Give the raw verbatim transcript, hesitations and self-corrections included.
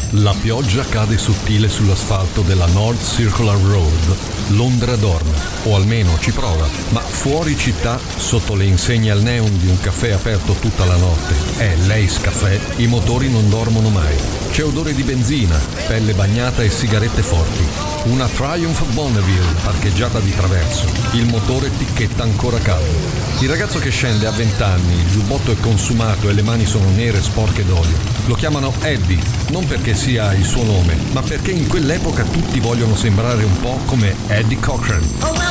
La pioggia cade sottile sull'asfalto della North Circular Road. Londra dorme, o almeno ci prova, ma fuori città, sotto le insegne al neon di un caffè aperto tutta la notte, è Lace Café, i motori non dormono mai. C'è odore di benzina, pelle bagnata e sigarette forti. Una Triumph Bonneville parcheggiata di traverso. Il motore ticchetta ancora caldo. Il ragazzo che scende ha venti anni, il giubbotto è consumato e le mani sono nere sporche d'olio. Lo chiamano Eddie, non perché sia il suo nome, ma perché in quell'epoca tutti vogliono sembrare un po' come Eddie Cochran.